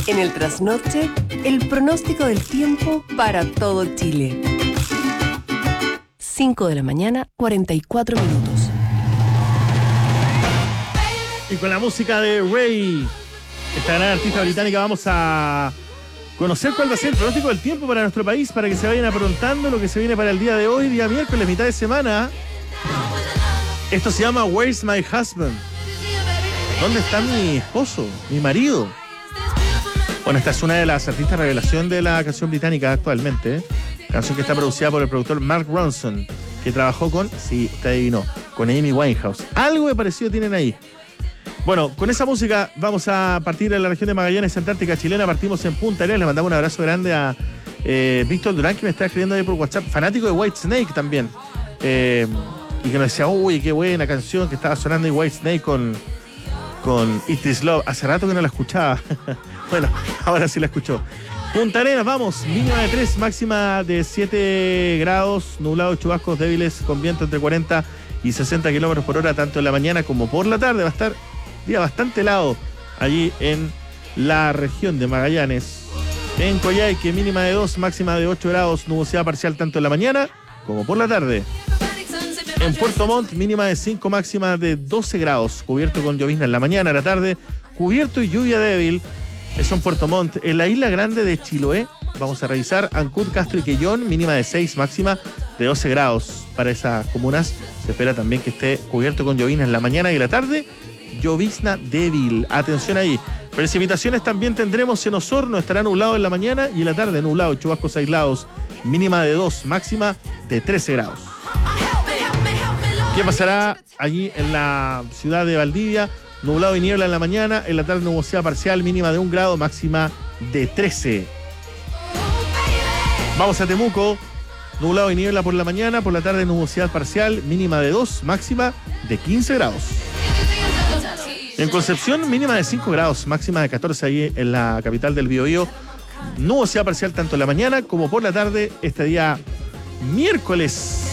En el trasnoche, el pronóstico del tiempo para todo Chile. 5 de la mañana, 44 minutos. Y con la música de Ray, esta gran artista británica, vamos a conocer cuál va a ser el pronóstico del tiempo para nuestro país, para que se vayan aprontando lo que se viene para el día de hoy, día miércoles, mitad de semana. Esto se llama Where's My Husband? ¿Dónde está mi esposo, mi marido? Bueno, esta es una de las artistas revelación de la canción británica actualmente, canción que está producida por el productor Mark Ronson, que trabajó con, sí, usted adivinó, con Amy Winehouse. Algo de parecido tienen ahí. Bueno, con esa música vamos a partir en la región de Magallanes, Antártica chilena. Partimos en Punta Arenas. Le mandamos un abrazo grande a Víctor Durán, que me está escribiendo ahí por WhatsApp, fanático de Whitesnake también. Y que nos decía, uy, qué buena canción que estaba sonando en Whitesnake con It Is Love. Hace rato que no la escuchaba. Bueno, ahora sí la escuchó. Punta Arenas, vamos, mínima de 3, máxima de 7 grados, nublado, chubascos débiles con viento entre 40 y 60 kilómetros por hora, tanto en la mañana como por la tarde. Va a estar día bastante helado allí en la región de Magallanes. En Coyhaique, mínima de 2, máxima de 8 grados, nubosidad parcial tanto en la mañana como por la tarde. En Puerto Montt, mínima de 5, máxima de 12 grados, cubierto con llovizna en la mañana, en la tarde, cubierto y lluvia débil. Eso en Puerto Montt. En la isla grande de Chiloé, vamos a revisar Ancud, Castro y Quellón, mínima de 6, máxima de 12 grados. Para esas comunas se espera también que esté cubierto con llovizna en la mañana y la tarde, llovizna débil. Atención ahí. Precipitaciones también tendremos en Osorno, estará nublado en la mañana y en la tarde nublado, chubascos aislados, mínima de 2, máxima de 13 grados. ¿Qué pasará allí en la ciudad de Valdivia? Nublado y niebla en la mañana, en la tarde nubosidad parcial, mínima de 1 grado, máxima de 13. Vamos a Temuco, nublado y niebla por la mañana, por la tarde nubosidad parcial, mínima de 2, máxima de 15 grados. En Concepción, mínima de 5 grados, máxima de 14 ahí en la capital del Biobío. Nubosidad parcial tanto en la mañana como por la tarde, este día miércoles